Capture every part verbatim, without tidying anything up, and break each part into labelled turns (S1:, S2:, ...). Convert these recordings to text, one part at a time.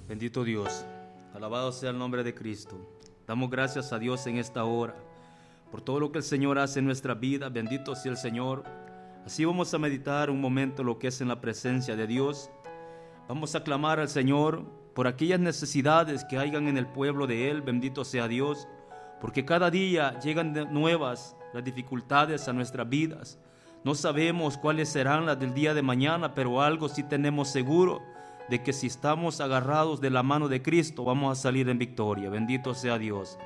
S1: Bendito Dios, alabado sea el nombre de Cristo. Damos gracias a Dios en esta hora por todo lo que el Señor hace en nuestra vida. Bendito sea el Señor. Así vamos a meditar un momento lo que es en la presencia de Dios. Vamos a clamar al Señor por aquellas necesidades que hayan en el pueblo de Él. Bendito sea Dios, porque cada día llegan de nuevas las dificultades a nuestras vidas. No sabemos cuáles serán las del día de mañana, pero algo sí tenemos seguro, de que si estamos agarrados de la mano de Cristo, vamos a salir en victoria. Bendito sea Dios.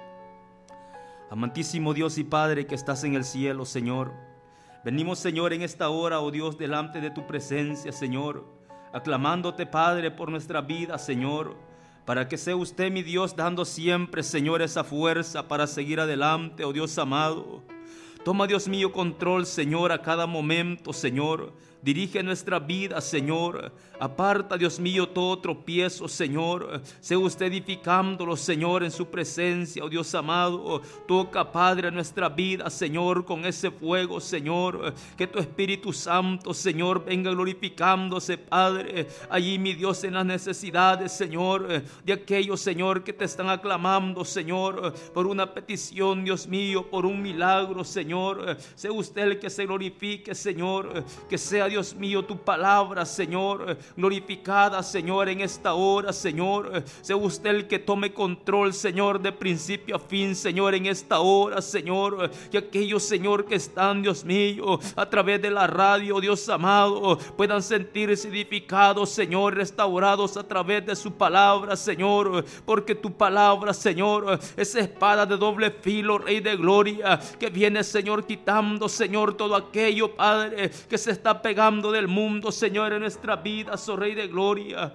S1: Amantísimo Dios y Padre que estás en el cielo, Señor, venimos, Señor, en esta hora, oh Dios, delante de tu presencia, Señor, aclamándote, Padre, por nuestra vida, Señor, para que sea usted, mi Dios, dando siempre, Señor, esa fuerza para seguir adelante, oh Dios amado. Toma, Dios mío, control, Señor, a cada momento, Señor. Dirige nuestra vida, Señor. Aparta, Dios mío, todo tropiezo, Señor. Sea usted edificándolo, Señor, en su presencia, oh Dios amado. Toca, Padre, nuestra vida, Señor, con ese fuego, Señor. Que tu Espíritu Santo, Señor, venga glorificándose, Padre, allí, mi Dios, en las necesidades, Señor, de aquellos, Señor, que te están aclamando, Señor, por una petición, Dios mío, por un milagro, Señor. Sea usted el que se glorifique, Señor. Que sea, Dios mío, tu palabra, Señor, glorificada, Señor, en esta hora, Señor. Sea usted el que tome control, Señor, de principio a fin, Señor, en esta hora, Señor. Que aquellos, Señor, que están, Dios mío, a través de la radio, Dios amado, puedan sentirse edificados, Señor, restaurados a través de su palabra, Señor. Porque tu palabra, Señor, es espada de doble filo, Rey de gloria, que viene, Señor, quitando, Señor, todo aquello, Padre, que se está pegando del mundo, Señor, en nuestra vida, oh Rey de gloria.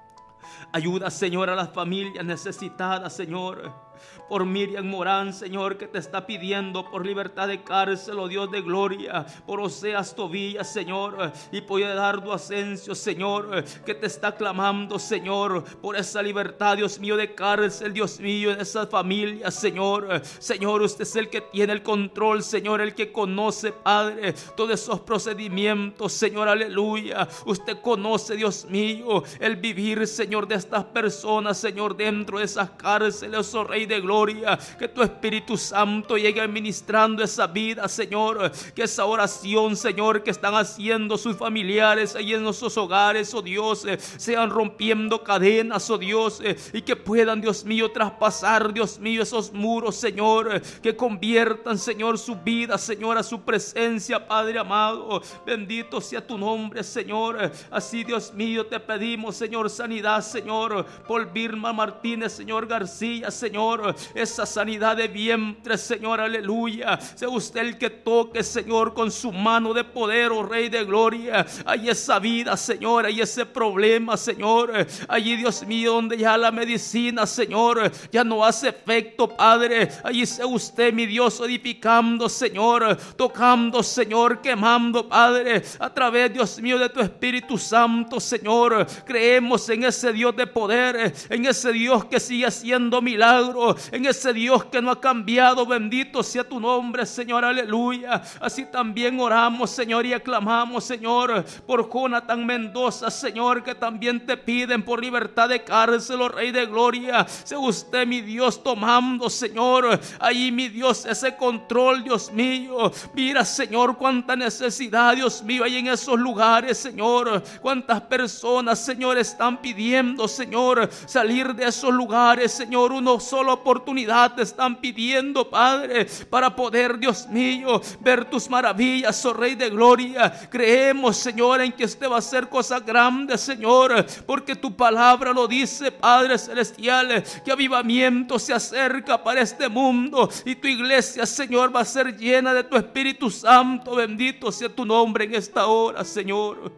S1: Ayuda, Señor, a las familias necesitadas, Señor. Por Miriam Morán, Señor, que te está pidiendo por libertad de cárcel, oh Dios de gloria. Por Oseas Tobías, Señor, y por Edardo Asensio, Señor, que te está clamando, Señor, por esa libertad, Dios mío, de cárcel, Dios mío, en esas familias, Señor. Señor, usted es el que tiene el control, Señor, el que conoce, Padre, todos esos procedimientos, Señor, aleluya. Usted conoce, Dios mío, el vivir, Señor, de estas personas, Señor, dentro de esas cárceles, oh Rey de gloria. Que tu Espíritu Santo llegue administrando esa vida, Señor. Que esa oración, Señor, que están haciendo sus familiares ahí en nuestros hogares, oh Dios, eh, sean rompiendo cadenas, oh Dios, eh, y que puedan, Dios mío, traspasar, Dios mío, esos muros, Señor. Eh, que conviertan, Señor, su vida, Señor, a su presencia, Padre amado. Bendito sea tu nombre, Señor. Eh, así, Dios mío, te pedimos, Señor, sanidad, Señor, por Vilma Martínez, Señor García, Señor. Esa sanidad de vientre, Señor, aleluya. Sea usted el que toque, Señor, con su mano de poder, oh Rey de gloria. Hay esa vida, Señor, hay ese problema, Señor. Allí, Dios mío, donde ya la medicina, Señor, ya no hace efecto, Padre. Allí sea usted, mi Dios, edificando, Señor, tocando, Señor, quemando, Padre, a través, Dios mío, de tu Espíritu Santo, Señor. Creemos en ese Dios de poder, en ese Dios que sigue haciendo milagros, en ese Dios que no ha cambiado. Bendito sea tu nombre, Señor, aleluya. Así también oramos, Señor, y aclamamos, Señor, por Jonathan Mendoza, Señor, que también te piden por libertad de cárcel, oh Rey de gloria. Sea usted, mi Dios, tomando, Señor, ahí, mi Dios, ese control, Dios mío. Mira, Señor, cuánta necesidad, Dios mío, hay en esos lugares, Señor. Cuántas personas, Señor, están pidiendo, Señor, salir de esos lugares, Señor. Uno solo oportunidad te están pidiendo, Padre, para poder, Dios mío, ver tus maravillas, oh Rey de gloria. Creemos, Señor, en que usted va a hacer cosas grandes, Señor, porque tu palabra lo dice, Padre celestial, que avivamiento se acerca para este mundo y tu iglesia, Señor, va a ser llena de tu Espíritu Santo. Bendito sea tu nombre en esta hora, Señor.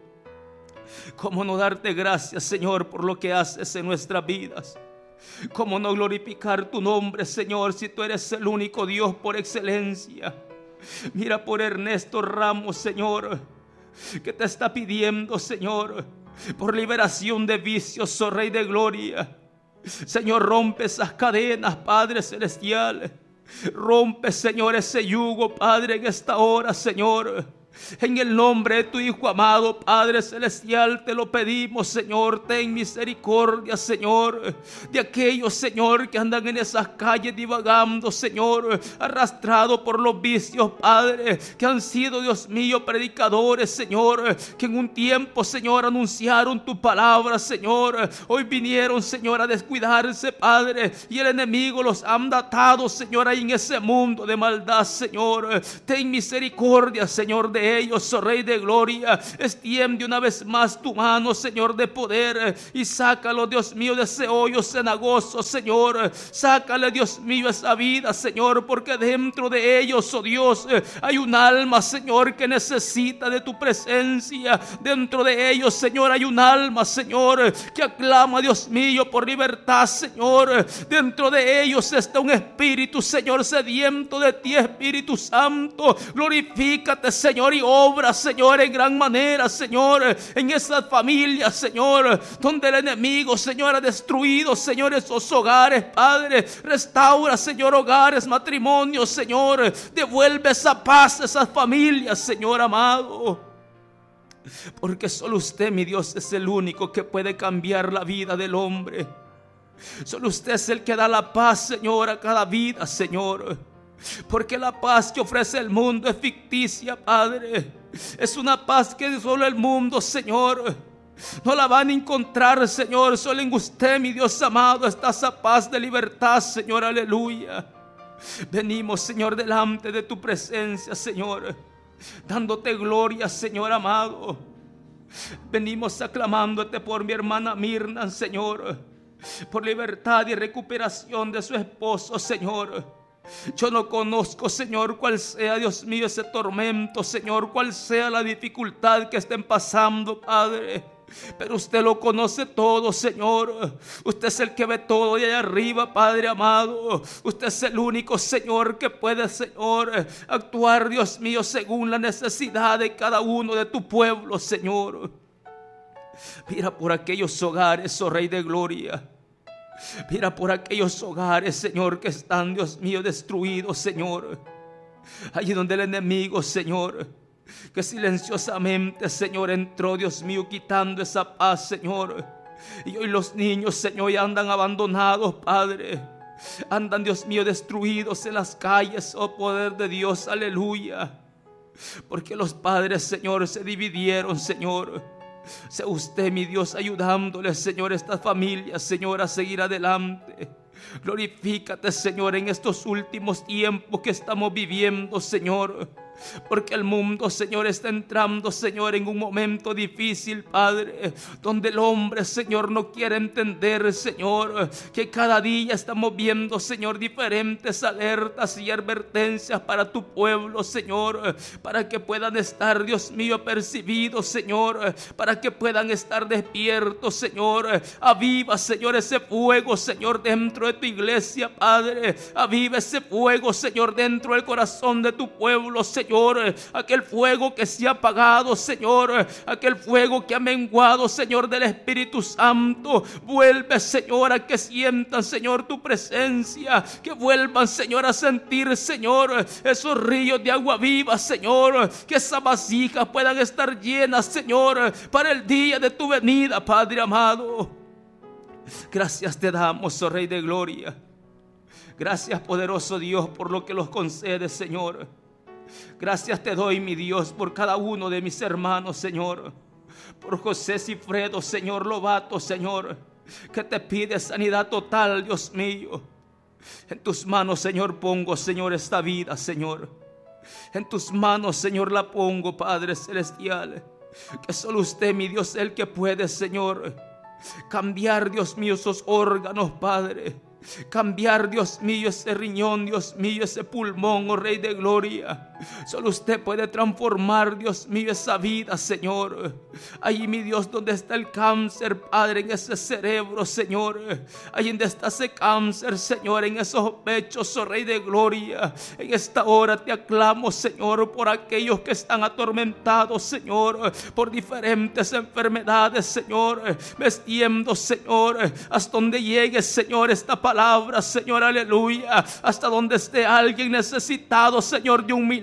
S1: ¿Cómo no darte gracias, Señor, por lo que haces en nuestras vidas? ¿Cómo no glorificar tu nombre, Señor, si tú eres el único Dios por excelencia? Mira por Ernesto Ramos, Señor, que te está pidiendo, Señor, por liberación de vicios, oh Rey de gloria. Señor, rompe esas cadenas, Padre celestial. Rompe, Señor, ese yugo, Padre, en esta hora, Señor. En el nombre de tu Hijo amado, Padre celestial, te lo pedimos, Señor. Ten misericordia, Señor, de aquellos, Señor, que andan en esas calles divagando, Señor, arrastrados por los vicios, Padre, que han sido, Dios mío, predicadores, Señor, que en un tiempo, Señor, anunciaron tu palabra, Señor. Hoy vinieron, Señor, a descuidarse, Padre, y el enemigo los ha atado, Señor, ahí en ese mundo de maldad, Señor. Ten misericordia, Señor, de ellos, oh Rey de gloria. Extiende una vez más tu mano, Señor, de poder, y sácalo, Dios mío, de ese hoyo cenagoso, Señor. Sácale, Dios mío, esa vida, Señor, porque dentro de ellos, oh Dios, hay un alma, Señor, que necesita de tu presencia. Dentro de ellos, Señor, hay un alma, Señor, que aclama, Dios mío, por libertad, Señor. Dentro de ellos está un espíritu, Señor, sediento de ti, Espíritu Santo. Glorifícate, Señor, y obra, Señor, en gran manera, Señor, en esas familias, Señor, donde el enemigo, Señor, ha destruido, Señor, esos hogares, Padre. Restaura, Señor, hogares, matrimonios, Señor. Devuelve esa paz a esas familias, Señor amado. Porque solo usted, mi Dios, es el único que puede cambiar la vida del hombre. Solo usted es el que da la paz, Señor, a cada vida, Señor. Porque la paz que ofrece el mundo es ficticia, Padre. Es una paz que solo el mundo, Señor, no la van a encontrar, Señor. Solo en usted, mi Dios amado, está esa paz de libertad, Señor, aleluya. Venimos, Señor, delante de tu presencia, Señor, dándote gloria, Señor amado. Venimos aclamándote por mi hermana Mirna, Señor, por libertad y recuperación de su esposo, Señor. Yo no conozco, Señor, cuál sea, Dios mío, ese tormento, Señor, cuál sea la dificultad que estén pasando, Padre. Pero usted lo conoce todo, Señor. Usted es el que ve todo de allá arriba, Padre amado. Usted es el único, Señor, que puede, Señor, actuar, Dios mío, según la necesidad de cada uno de tu pueblo, Señor. Mira por aquellos hogares, oh Rey de gloria. Mira por aquellos hogares, Señor, que están, Dios mío, destruidos, Señor. Allí donde el enemigo, Señor, que silenciosamente, Señor, entró, Dios mío, quitando esa paz, Señor. Y hoy los niños, Señor, ya andan abandonados, Padre. Andan, Dios mío, destruidos en las calles, oh poder de Dios, aleluya. Porque los padres, Señor, se dividieron, Señor. Sea usted, mi Dios, ayudándoles, Señor, a estas familias, Señor, a seguir adelante. Glorifícate, Señor, en estos últimos tiempos que estamos viviendo, Señor. Porque el mundo, Señor, está entrando, Señor, en un momento difícil, Padre, donde el hombre, Señor, no quiere entender, Señor, que cada día estamos viendo, Señor, diferentes alertas y advertencias para tu pueblo, Señor, para que puedan estar, Dios mío, percibidos, Señor, para que puedan estar despiertos, Señor. Aviva, Señor, ese fuego, Señor, dentro de tu iglesia, Padre. Aviva ese fuego, Señor, dentro del corazón de tu pueblo, Señor. Señor, aquel fuego que se ha apagado, Señor, aquel fuego que ha menguado, Señor, del Espíritu Santo. Vuelve, Señor, a que sientan, Señor, tu presencia, que vuelvan, Señor, a sentir, Señor, esos ríos de agua viva, Señor, que esas vasijas puedan estar llenas, Señor, para el día de tu venida, Padre amado. Gracias te damos, oh Rey de gloria. Gracias, poderoso Dios, por lo que los concedes, Señor. Gracias te doy, mi Dios, por cada uno de mis hermanos, Señor. Por José Cifredo, Señor Lobato, Señor, que te pide sanidad total, Dios mío. En tus manos, Señor, pongo, Señor, esta vida, Señor. En tus manos, Señor, la pongo, Padre celestial. Que solo usted, mi Dios, es el que puede, Señor, cambiar, Dios mío, esos órganos, Padre. Cambiar, Dios mío, ese riñón, Dios mío, ese pulmón, oh Rey de gloria. Solo usted puede transformar, Dios mío, esa vida, Señor. Ahí, mi Dios, donde está el cáncer, Padre, en ese cerebro, Señor. Ahí donde está ese cáncer, Señor, en esos pechos, oh Rey de gloria. En esta hora te aclamo, Señor, por aquellos que están atormentados, Señor, por diferentes enfermedades, Señor. Vestiendo, Señor, hasta donde llegue, Señor, esta palabra, Señor, aleluya. Hasta donde esté alguien necesitado, Señor, de un milagro,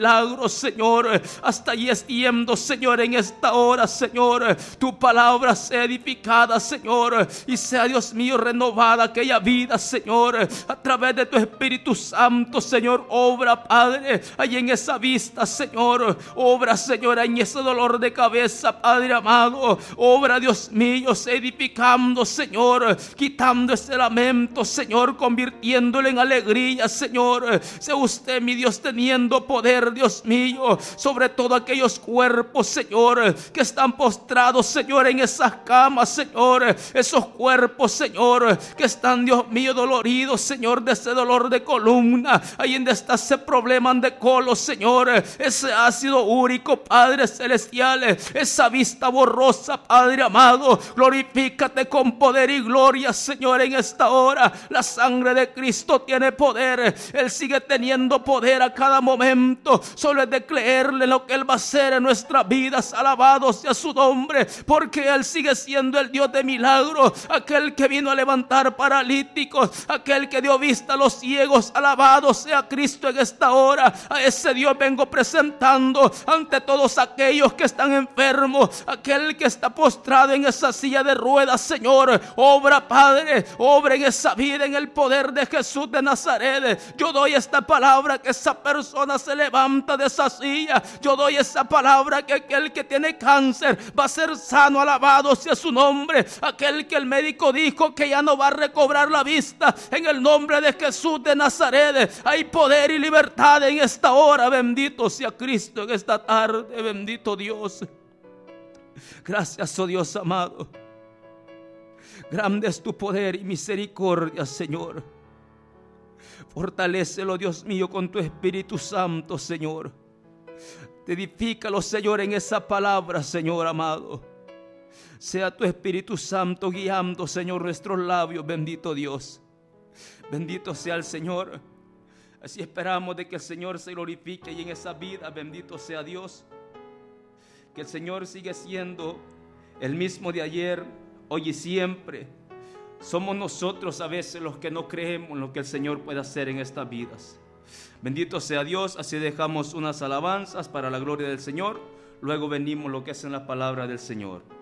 S1: milagros, Señor. Hasta allí extiendo, Señor, en esta hora, Señor. Tu palabra sea edificada, Señor, y sea, Dios mío, renovada aquella vida, Señor, a través de tu Espíritu Santo, Señor. Obra, Padre, ahí en esa vista, Señor. Obra, Señor, en ese dolor de cabeza, Padre amado. Obra, Dios mío, sea edificando, Señor, quitando ese lamento, Señor, convirtiéndolo en alegría, Señor. Sea usted, mi Dios, teniendo poder, Dios mío, sobre todo aquellos cuerpos, Señor, que están postrados, Señor, en esas camas, Señor. Esos cuerpos, Señor, que están, Dios mío, doloridos, Señor, de ese dolor de columna, ahí donde está ese problema de colon, Señor, ese ácido úrico, Padre celestial, esa vista borrosa, Padre amado. Glorifícate con poder y gloria, Señor, en esta hora. La sangre de Cristo tiene poder. Él sigue teniendo poder a cada momento. Solo es de creerle lo que Él va a hacer en nuestras vidas. Alabado sea su nombre, porque Él sigue siendo el Dios de milagros, aquel que vino a levantar paralíticos, aquel que dio vista a los ciegos. Alabado sea Cristo en esta hora. A ese Dios vengo presentando ante todos aquellos que están enfermos, aquel que está postrado en esa silla de ruedas, Señor. Obra, Padre, obra en esa vida, en el poder de Jesús de Nazaret. Yo doy esta palabra, que esa persona se levanta de esa silla. Yo doy esa palabra, que aquel que tiene cáncer va a ser sano. Alabado sea su nombre. Aquel que el médico dijo que ya no va a recobrar la vista, en el nombre de Jesús de Nazaret hay poder y libertad en esta hora. Bendito sea Cristo en esta tarde. Bendito Dios. Gracias, oh Dios amado. Grande es tu poder y misericordia, Señor. Fortalécelo, Dios mío, con tu Espíritu Santo, Señor. Edifícalo, Señor, en esa palabra, Señor amado. Sea tu Espíritu Santo guiando, Señor, nuestros labios. Bendito Dios. Bendito sea el Señor. Así esperamos de que el Señor se glorifique y en esa vida. Bendito sea Dios. Que el Señor sigue siendo el mismo de ayer, hoy y siempre. Somos nosotros a veces los que no creemos en lo que el Señor puede hacer en estas vidas. Bendito sea Dios. Así dejamos unas alabanzas para la gloria del Señor. Luego venimos lo que es en la palabra del Señor.